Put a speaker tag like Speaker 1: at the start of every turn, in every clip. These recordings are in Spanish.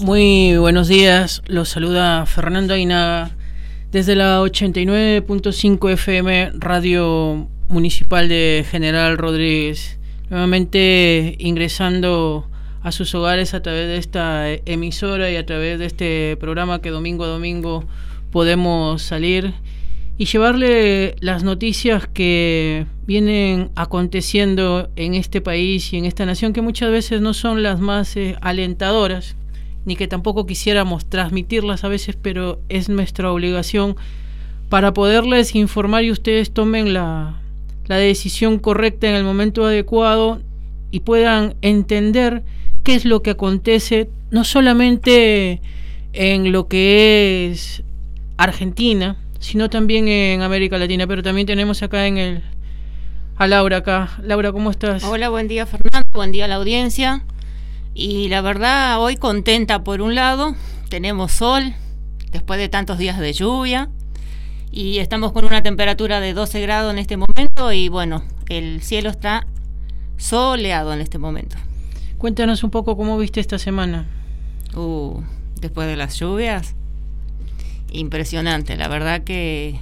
Speaker 1: Muy buenos días, los saluda Fernando Ainaga desde la 89.5 FM Radio Municipal de General Rodríguez, nuevamente ingresando a sus hogares a través de esta emisora y a través de este programa que domingo a domingo podemos salir y llevarle las noticias que vienen aconteciendo en este país y en esta nación, que muchas veces no son las más alentadoras, ni que tampoco quisiéramos transmitirlas a veces, pero es nuestra obligación para poderles informar y ustedes tomen la decisión correcta en el momento adecuado y puedan entender qué es lo que acontece, no solamente en lo que es Argentina, sino también en América Latina. Pero también tenemos acá a Laura acá. Laura, ¿cómo estás?
Speaker 2: Hola, buen día Fernando, buen día a la audiencia. Y la verdad, hoy contenta por un lado, tenemos sol, después de tantos días de lluvia, y estamos con una temperatura de 12 grados en este momento, y bueno, el cielo está soleado en este momento.
Speaker 1: Cuéntanos un poco cómo viste esta semana.
Speaker 2: Después de las lluvias, impresionante, la verdad que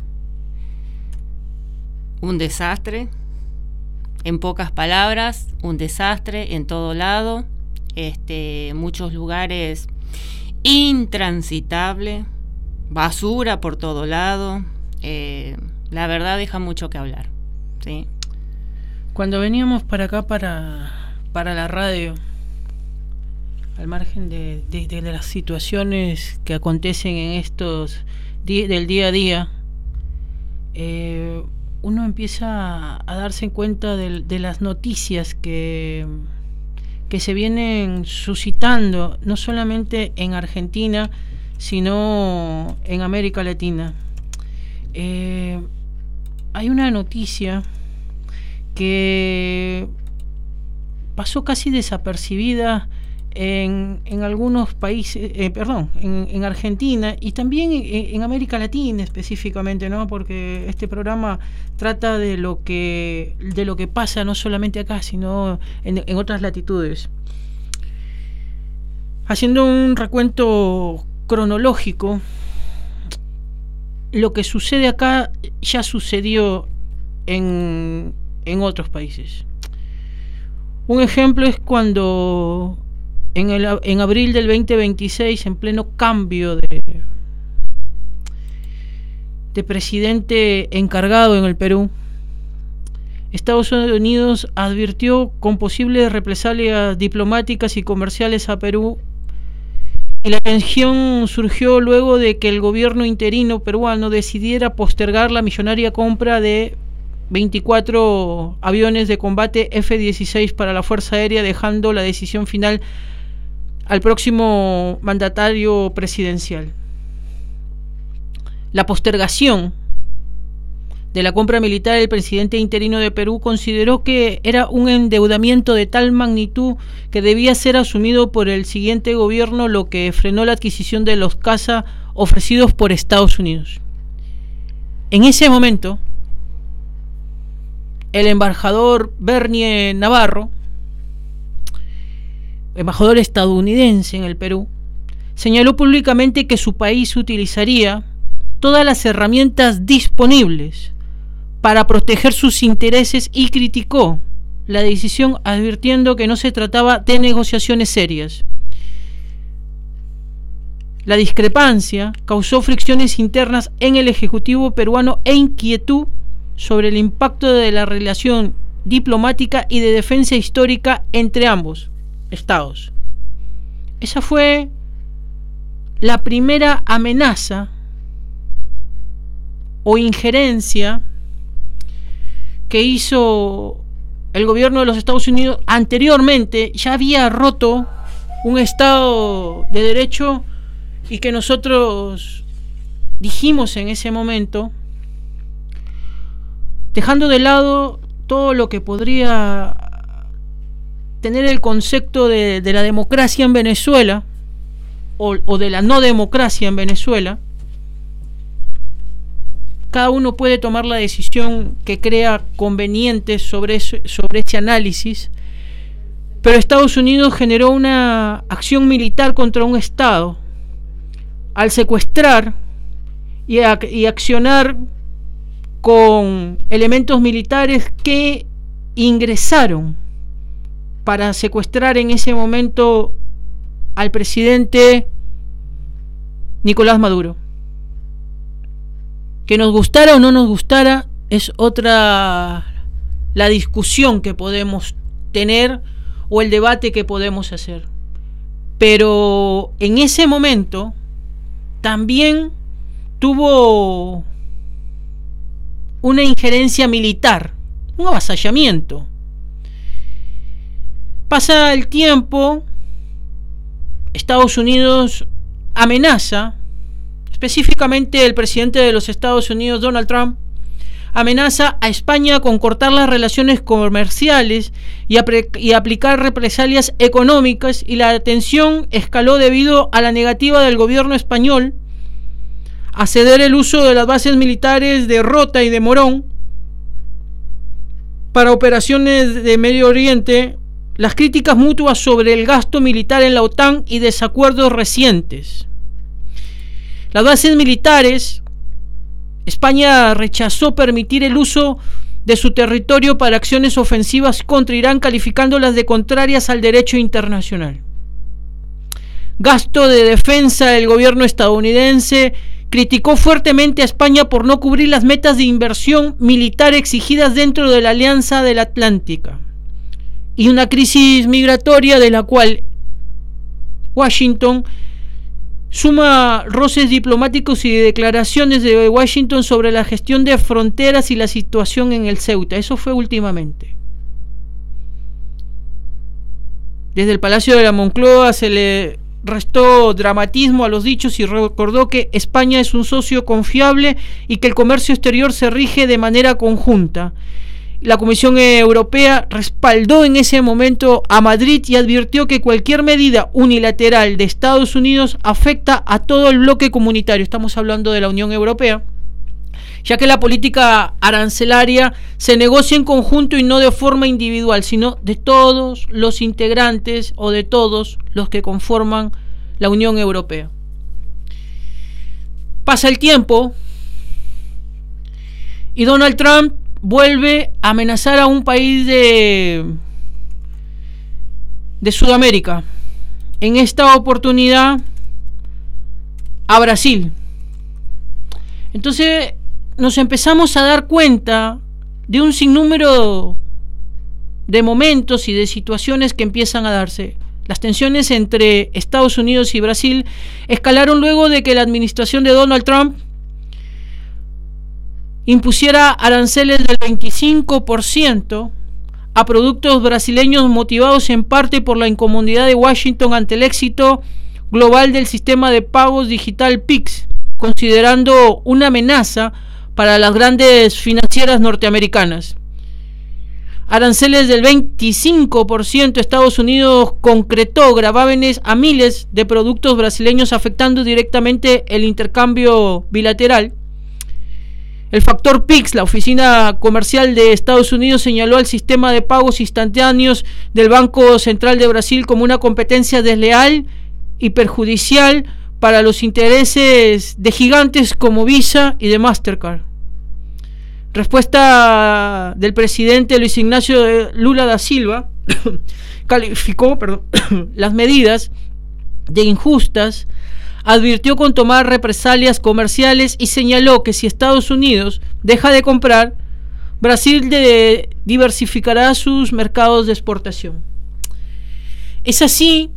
Speaker 2: un desastre, en pocas palabras, un desastre en todo lado. Muchos lugares intransitable, basura por todo lado, la verdad deja mucho que hablar, ¿sí?
Speaker 1: Cuando veníamos para acá para la radio, al margen de las situaciones que acontecen en estos del día a día, uno empieza a darse cuenta de las noticias que se vienen suscitando, no solamente en Argentina, sino en América Latina. Hay una noticia que pasó casi desapercibida en algunos países, en Argentina y también en América Latina específicamente, ¿no? Porque este programa trata de lo que pasa no solamente acá, sino en otras latitudes. Haciendo un recuento cronológico, lo que sucede acá ya sucedió en otros países. Un ejemplo es cuando en abril del 2026, en pleno cambio de presidente encargado en el Perú, Estados Unidos advirtió con posibles represalias diplomáticas y comerciales a Perú, y la tensión surgió luego de que el gobierno interino peruano decidiera postergar la millonaria compra de 24 aviones de combate F-16 para la Fuerza Aérea, dejando la decisión final al próximo mandatario presidencial. La postergación de la compra militar, el presidente interino de Perú consideró que era un endeudamiento de tal magnitud que debía ser asumido por el siguiente gobierno, lo que frenó la adquisición de los caza ofrecidos por Estados Unidos. En ese momento, el embajador Bernie Navarro, embajador estadounidense en el Perú, señaló públicamente que su país utilizaría todas las herramientas disponibles para proteger sus intereses y criticó la decisión, advirtiendo que no se trataba de negociaciones serias. La discrepancia causó fricciones internas en el Ejecutivo peruano e inquietud sobre el impacto de la relación diplomática y de defensa histórica entre ambos estados. Esa fue la primera amenaza o injerencia que hizo el gobierno de los Estados Unidos. Anteriormente ya había roto un Estado de Derecho, y que nosotros dijimos en ese momento, dejando de lado todo lo que podría tener el concepto de la democracia en Venezuela o de la no democracia en Venezuela. Cada uno puede tomar la decisión que crea conveniente sobre ese análisis, pero Estados Unidos generó una acción militar contra un Estado al secuestrar y accionar con elementos militares que ingresaron para secuestrar en ese momento al presidente Nicolás Maduro. Que nos gustara o no nos gustara es otra la discusión que podemos tener o el debate que podemos hacer. Pero en ese momento también tuvo una injerencia militar, un avasallamiento. Pasa el tiempo, Estados Unidos amenaza, específicamente el presidente de los Estados Unidos, Donald Trump, amenaza a España con cortar las relaciones comerciales y aplicar represalias económicas, y la tensión escaló debido a la negativa del gobierno español a ceder el uso de las bases militares de Rota y de Morón para operaciones de Medio Oriente, las críticas mutuas sobre el gasto militar en la OTAN y desacuerdos recientes. Las bases militares, España rechazó permitir el uso de su territorio para acciones ofensivas contra Irán, calificándolas de contrarias al derecho internacional. Gasto de defensa. El gobierno estadounidense criticó fuertemente a España por no cubrir las metas de inversión militar exigidas dentro de la Alianza del Atlántica. Y una crisis migratoria de la cual Washington suma roces diplomáticos y declaraciones de Washington sobre la gestión de fronteras y la situación en el Ceuta. Eso fue últimamente. Desde el Palacio de la Moncloa se le restó dramatismo a los dichos y recordó que España es un socio confiable y que el comercio exterior se rige de manera conjunta. La Comisión Europea respaldó en ese momento a Madrid y advirtió que cualquier medida unilateral de Estados Unidos afecta a todo el bloque comunitario. Estamos hablando de la Unión Europea, ya que la política arancelaria se negocia en conjunto y no de forma individual, sino de todos los integrantes o de todos los que conforman la Unión Europea. Pasa el tiempo y Donald Trump vuelve a amenazar a un país de Sudamérica, en esta oportunidad a Brasil. Entonces nos empezamos a dar cuenta de un sinnúmero de momentos y de situaciones que empiezan a darse. Las tensiones entre Estados Unidos y Brasil escalaron luego de que la administración de Donald Trump impusiera aranceles del 25% a productos brasileños, motivados en parte por la incomodidad de Washington ante el éxito global del sistema de pagos digital Pix, considerando una amenaza para las grandes financieras norteamericanas. Aranceles del 25%. Estados Unidos concretó gravámenes a miles de productos brasileños, afectando directamente el intercambio bilateral. El factor PIX, la oficina comercial de Estados Unidos, señaló al sistema de pagos instantáneos del Banco Central de Brasil como una competencia desleal y perjudicial para los intereses de gigantes como Visa y de Mastercard. Respuesta del presidente Luis Ignacio Lula da Silva calificó las medidas de injustas, advirtió con tomar represalias comerciales y señaló que si Estados Unidos deja de comprar, Brasil diversificará sus mercados de exportación. Es así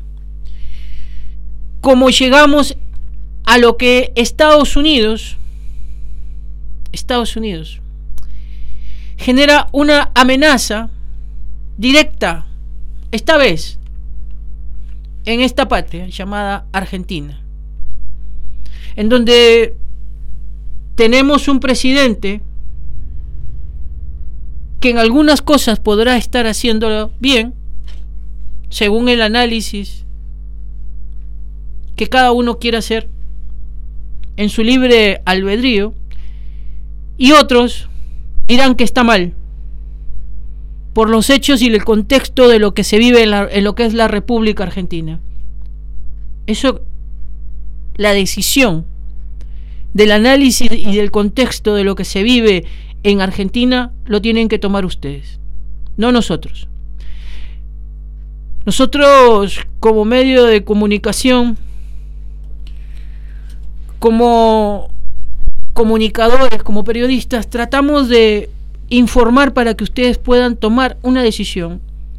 Speaker 1: como llegamos a lo que Estados Unidos genera una amenaza directa, esta vez en esta patria llamada Argentina, en donde tenemos un presidente que en algunas cosas podrá estar haciéndolo bien, según el análisis que cada uno quiera hacer en su libre albedrío, y otros dirán que está mal. por los hechos y el contexto de lo que se vive en lo que es la República Argentina. Eso, la decisión del análisis y del contexto de lo que se vive en Argentina lo tienen que tomar ustedes, no nosotros. Nosotros, como medio de comunicación, como comunicadores, como periodistas, tratamos de informar para que ustedes puedan tomar una decisión.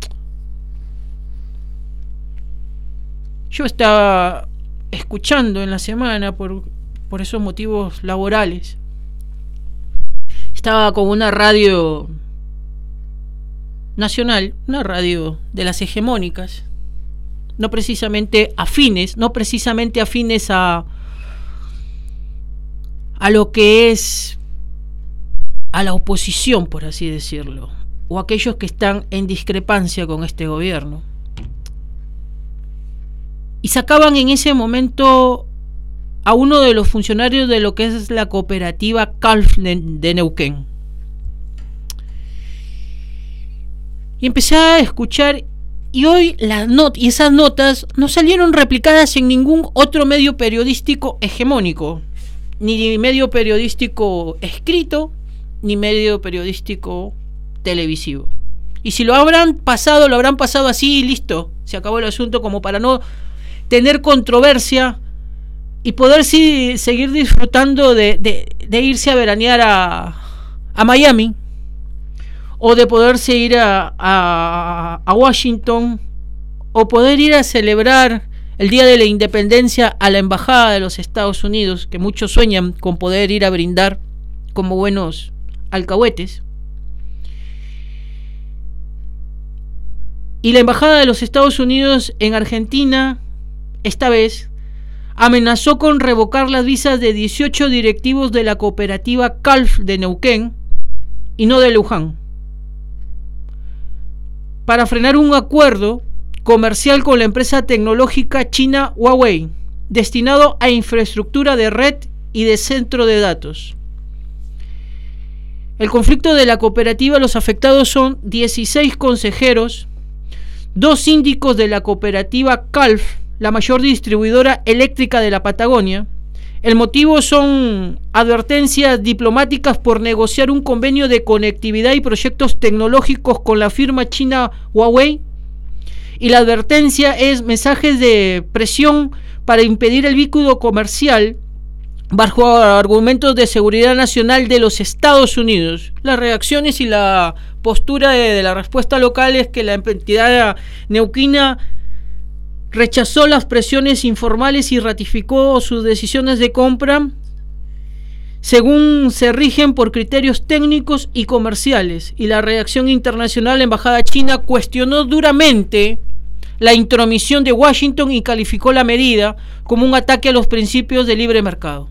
Speaker 1: Yo estaba escuchando en la semana, por esos motivos laborales, estaba con una radio nacional, una radio de las hegemónicas, no precisamente afines a lo que es a la oposición, por así decirlo, o aquellos que están en discrepancia con este gobierno. Y sacaban en ese momento a uno de los funcionarios de lo que es la cooperativa CALF de Neuquén. Y empecé a escuchar, y hoy y esas notas no salieron replicadas en ningún otro medio periodístico hegemónico, ni medio periodístico escrito, ni medio periodístico televisivo. Y si lo habrán pasado así y listo, se acabó el asunto, como para no tener controversia y poder seguir disfrutando de irse a veranear a Miami, o de poderse ir a Washington, o poder ir a celebrar el Día de la Independencia a la Embajada de los Estados Unidos, que muchos sueñan con poder ir a brindar como buenos alcahuetes. Y la Embajada de los Estados Unidos en Argentina, esta vez, amenazó con revocar las visas de 18 directivos de la cooperativa CALF de Neuquén y no de Luján, para frenar un acuerdo comercial con la empresa tecnológica china Huawei, destinado a infraestructura de red y de centro de datos. El conflicto de la cooperativa, los afectados son 16 consejeros, 2 síndicos de la cooperativa CALF, la mayor distribuidora eléctrica de la Patagonia. El motivo son advertencias diplomáticas por negociar un convenio de conectividad y proyectos tecnológicos con la firma china Huawei. Y la advertencia es mensajes de presión para impedir el vínculo comercial bajo argumentos de seguridad nacional de los Estados Unidos. Las reacciones y la postura de la respuesta local es que la entidad neuquina rechazó las presiones informales y ratificó sus decisiones de compra según se rigen por criterios técnicos y comerciales. Y la reacción internacional, la embajada china cuestionó duramente la intromisión de Washington y calificó la medida como un ataque a los principios del libre mercado.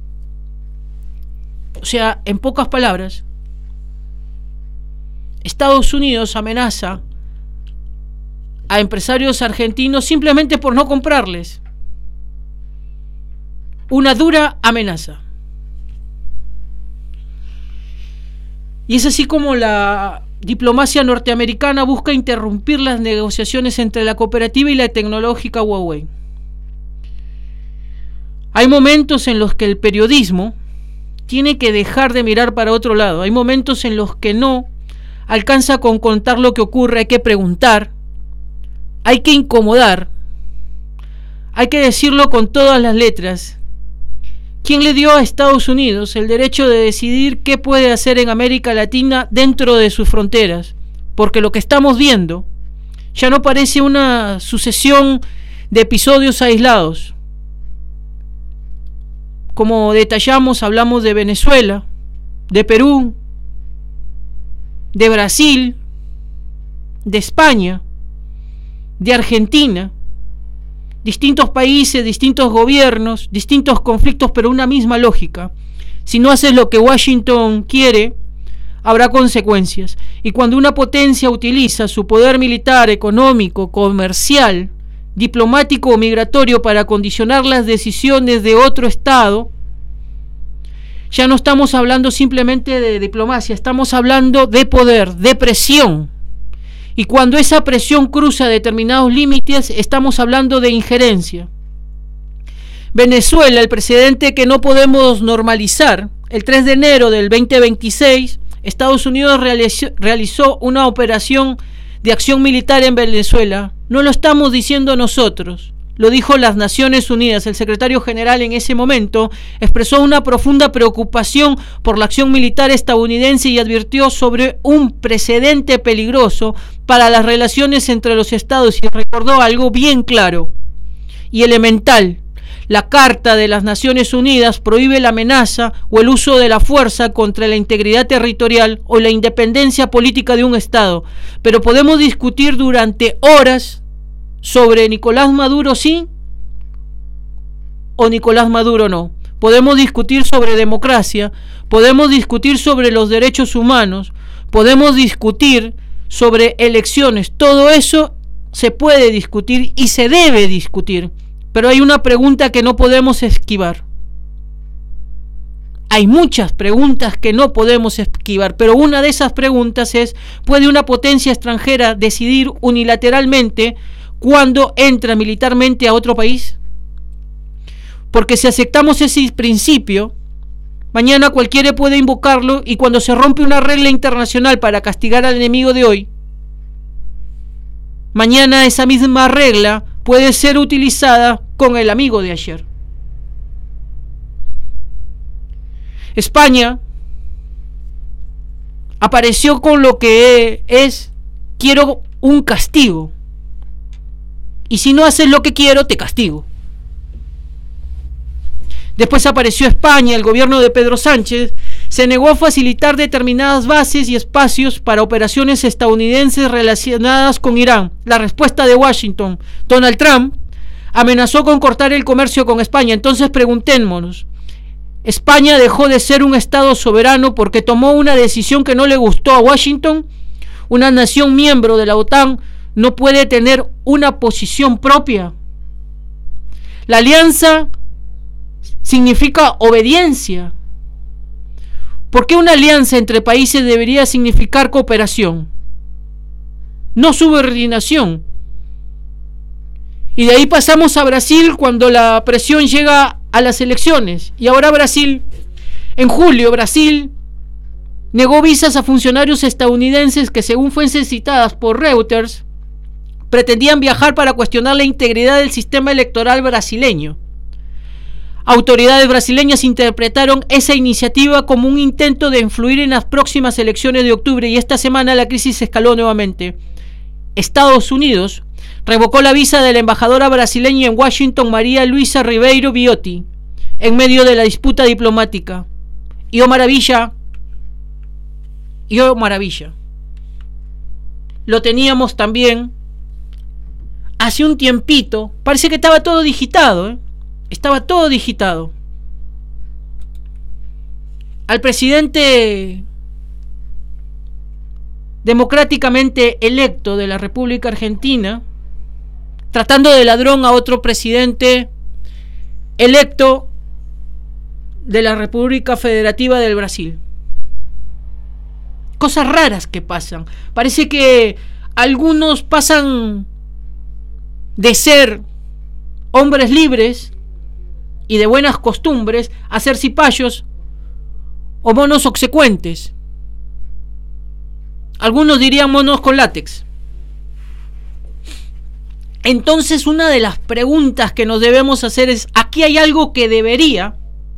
Speaker 1: O sea, en pocas palabras, Estados Unidos amenaza a empresarios argentinos simplemente por no comprarles. Una dura amenaza. Y es así como la diplomacia norteamericana busca interrumpir las negociaciones entre la cooperativa y la tecnológica Huawei. Hay momentos en los que el periodismo tiene que dejar de mirar para otro lado. Hay momentos en los que no alcanza con contar lo que ocurre. Hay que preguntar, hay que incomodar, hay que decirlo con todas las letras. ¿Quién le dio a Estados Unidos el derecho de decidir qué puede hacer en América Latina dentro de sus fronteras? Porque lo que estamos viendo ya no parece una sucesión de episodios aislados. Como detallamos, hablamos de Venezuela, de Perú, de Brasil, de España, de Argentina, distintos países, distintos gobiernos, distintos conflictos, pero una misma lógica. Si no haces lo que Washington quiere, habrá consecuencias. Y cuando una potencia utiliza su poder militar, económico, comercial, diplomático o migratorio para condicionar las decisiones de otro Estado, ya no estamos hablando simplemente de diplomacia, estamos hablando de poder, de presión. Y cuando esa presión cruza determinados límites, estamos hablando de injerencia. Venezuela, el precedente que no podemos normalizar, el 3 de enero del 2026, Estados Unidos realizó una operación de acción militar en Venezuela. No lo estamos diciendo nosotros, lo dijo las Naciones Unidas. El secretario general en ese momento expresó una profunda preocupación por la acción militar estadounidense y advirtió sobre un precedente peligroso para las relaciones entre los estados, y recordó algo bien claro y elemental. La Carta de las Naciones Unidas prohíbe la amenaza o el uso de la fuerza contra la integridad territorial o la independencia política de un Estado. Pero podemos discutir durante horas sobre Nicolás Maduro sí o Nicolás Maduro no. Podemos discutir sobre democracia, podemos discutir sobre los derechos humanos, podemos discutir sobre elecciones. Todo eso se puede discutir y se debe discutir. Pero hay una pregunta que no podemos esquivar. Hay muchas preguntas que no podemos esquivar, pero una de esas preguntas es: ¿puede una potencia extranjera decidir unilateralmente cuándo entra militarmente a otro país? Porque si aceptamos ese principio, mañana cualquiera puede invocarlo, y cuando se rompe una regla internacional para castigar al enemigo de hoy, mañana esa misma regla puede ser utilizada con el amigo de ayer. España apareció con lo que es: quiero un castigo, y si no haces lo que quiero, te castigo. Después apareció España. El gobierno de Pedro Sánchez se negó a facilitar determinadas bases y espacios para operaciones estadounidenses relacionadas con Irán. La respuesta de Washington: Donald Trump amenazó con cortar el comercio con España. Entonces preguntémonos, ¿España dejó de ser un Estado soberano porque tomó una decisión que no le gustó a Washington? Una nación miembro de la OTAN no puede tener una posición propia. La alianza significa obediencia. ¿Por qué una alianza entre países debería significar cooperación, no subordinación? Y de ahí pasamos a Brasil cuando la presión llega a las elecciones. Y ahora Brasil, en julio, Brasil negó visas a funcionarios estadounidenses que, según fuentes citadas por Reuters, pretendían viajar para cuestionar la integridad del sistema electoral brasileño. Autoridades brasileñas interpretaron esa iniciativa como un intento de influir en las próximas elecciones de octubre, y esta semana la crisis escaló nuevamente. Estados Unidos revocó la visa de la embajadora brasileña en Washington, María Luisa Ribeiro Viotti, en medio de la disputa diplomática. Y oh maravilla, lo teníamos también hace un tiempito. Parece que estaba todo digitado, Estaba todo digitado. Al presidente democráticamente electo de la República Argentina, tratando de ladrón a otro presidente electo de la República Federativa del Brasil. Cosas raras que pasan. Parece que algunos pasan de ser hombres libres y de buenas costumbres a ser cipayos o monos obsecuentes. Algunos dirían monos con látex. Entonces, una de las preguntas que nos debemos hacer es: aquí hay algo que debería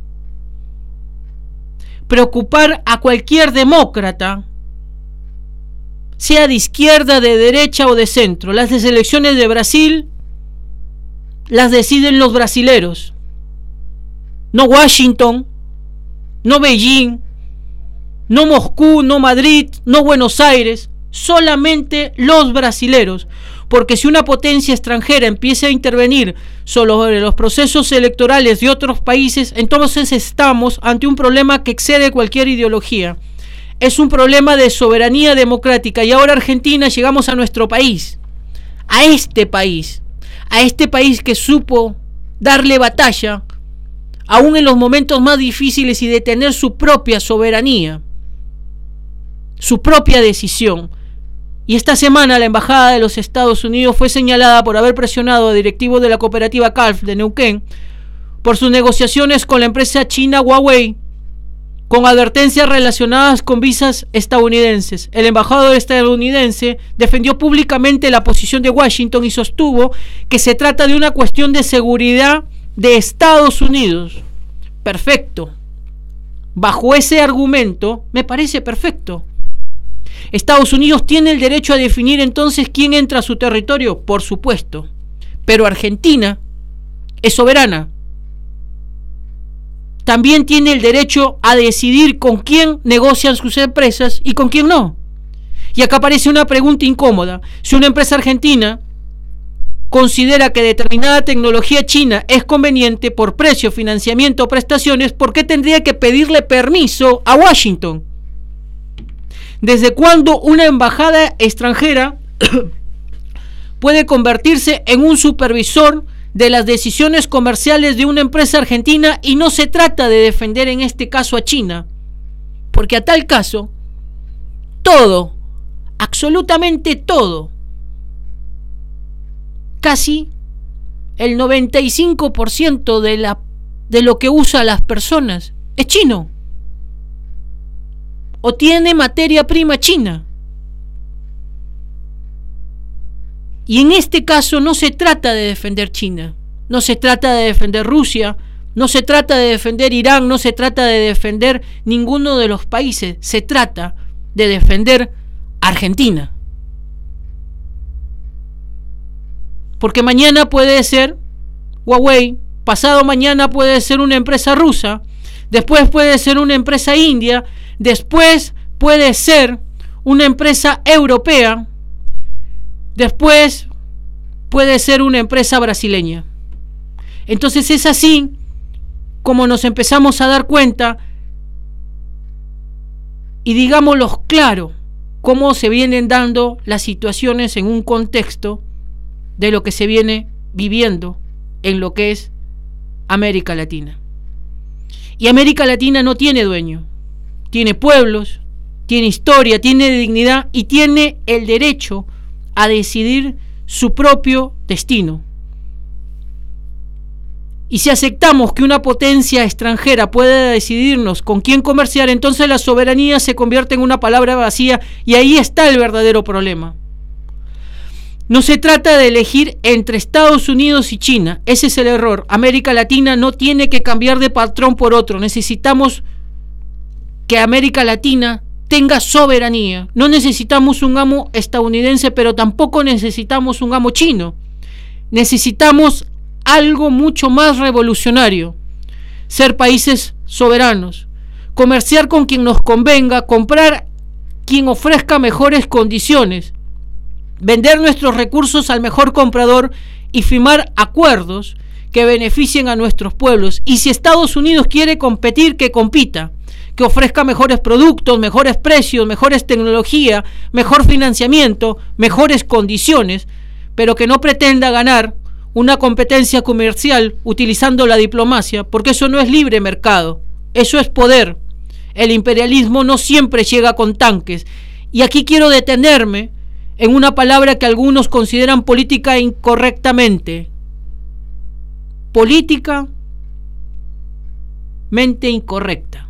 Speaker 1: preocupar a cualquier demócrata, sea de izquierda, de derecha o de centro. Las elecciones de Brasil las deciden los brasileros, no Washington, no Beijing, no Moscú, no Madrid, no Buenos Aires, solamente los brasileros. Porque si una potencia extranjera empieza a intervenir sobre los procesos electorales de otros países, entonces estamos ante un problema que excede cualquier ideología. Es un problema de soberanía democrática. Y ahora Argentina, llegamos a nuestro país, a este país que supo darle batalla aún en los momentos más difíciles y de tener su propia soberanía, su propia decisión. Y esta semana la Embajada de los Estados Unidos fue señalada por haber presionado a directivos de la cooperativa CALF de Neuquén por sus negociaciones con la empresa china Huawei, con advertencias relacionadas con visas estadounidenses. El embajador estadounidense defendió públicamente la posición de Washington y sostuvo que se trata de una cuestión de seguridad de Estados Unidos. Perfecto. Bajo ese argumento, me parece perfecto. Estados Unidos tiene el derecho a definir entonces quién entra a su territorio, por supuesto. Pero Argentina es soberana. También tiene el derecho a decidir con quién negocian sus empresas y con quién no. Y acá aparece una pregunta incómoda. Si una empresa argentina considera que determinada tecnología china es conveniente por precio, financiamiento o prestaciones, ¿por qué tendría que pedirle permiso a Washington? ¿Desde cuándo una embajada extranjera puede convertirse en un supervisor de las decisiones comerciales de una empresa argentina? Y no se trata de defender en este caso a China, porque a tal caso, todo, absolutamente todo, casi el 95% de lo que usan las personas es chino, o tiene materia prima china. Y en este caso no se trata de defender China, no se trata de defender Rusia, no se trata de defender Irán, no se trata de defender ninguno de los países, se trata de defender Argentina. Porque mañana puede ser Huawei, pasado mañana puede ser una empresa rusa, después puede ser una empresa india, después puede ser una empresa europea, después puede ser una empresa brasileña. Entonces es así como nos empezamos a dar cuenta, y digámoslo claro, cómo se vienen dando las situaciones en un contexto de lo que se viene viviendo en lo que es América Latina. Y América Latina no tiene dueño, tiene pueblos, tiene historia, tiene dignidad y tiene el derecho a decidir su propio destino. Y si aceptamos que una potencia extranjera puede decidirnos con quién comerciar, entonces la soberanía se convierte en una palabra vacía, y ahí está el verdadero problema. No se trata de elegir entre Estados Unidos y China, ese es el error. América Latina no tiene que cambiar de patrón por otro. Necesitamos que América Latina tenga soberanía. No necesitamos un amo estadounidense, pero tampoco necesitamos un amo chino. Necesitamos algo mucho más revolucionario: ser países soberanos, comerciar con quien nos convenga, comprar quien ofrezca mejores condiciones, vender nuestros recursos al mejor comprador y firmar acuerdos que beneficien a nuestros pueblos. Y si Estados Unidos quiere competir, que compita, que ofrezca mejores productos, mejores precios, mejores tecnología, mejor financiamiento, mejores condiciones, pero que no pretenda ganar una competencia comercial utilizando la diplomacia, porque eso no es libre mercado, eso es poder. El imperialismo no siempre llega con tanques. Y aquí quiero detenerme en una palabra que algunos consideran política incorrectamente. Políticamente incorrecta.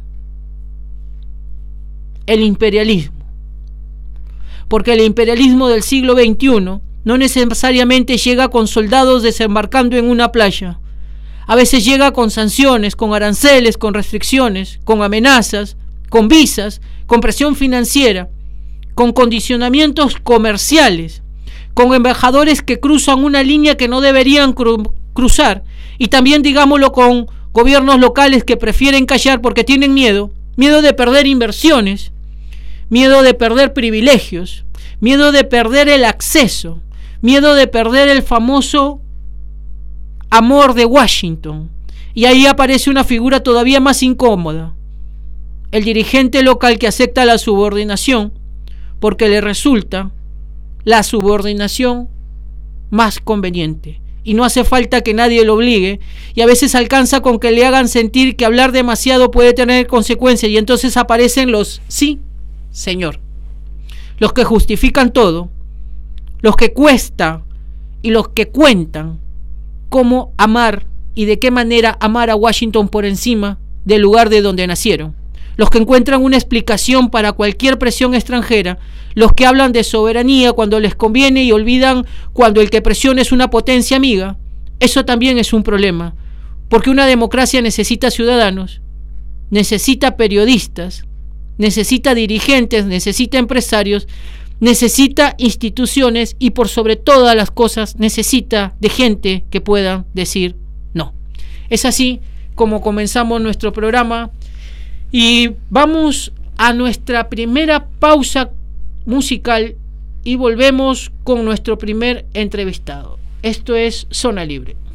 Speaker 1: El imperialismo. Porque el imperialismo del siglo XXI no necesariamente llega con soldados desembarcando en una playa. A veces llega con sanciones, con aranceles, con restricciones, con amenazas, con visas, con presión financiera, con condicionamientos comerciales, con embajadores que cruzan una línea que no deberían cruzar, y también, digámoslo, con gobiernos locales que prefieren callar porque tienen miedo de perder inversiones, miedo de perder privilegios, miedo de perder el acceso, miedo de perder el famoso amor de Washington. Y ahí aparece una figura todavía más incómoda: el dirigente local que acepta la subordinación porque le resulta la subordinación más conveniente, y no hace falta que nadie lo obligue, y a veces alcanza con que le hagan sentir que hablar demasiado puede tener consecuencias, y entonces aparecen los sí, señor, los que justifican todo, los que cuesta y los que cuentan cómo amar y de qué manera amar a Washington por encima del lugar de donde nacieron, los que encuentran una explicación para cualquier presión extranjera, los que hablan de soberanía cuando les conviene y olvidan cuando el que presiona es una potencia amiga. Eso también es un problema, porque una democracia necesita ciudadanos, necesita periodistas, necesita dirigentes, necesita empresarios, necesita instituciones y por sobre todas las cosas necesita de gente que pueda decir no. Es así como comenzamos nuestro programa y vamos a nuestra primera pausa musical y volvemos con nuestro primer entrevistado. Esto es Zona Libre.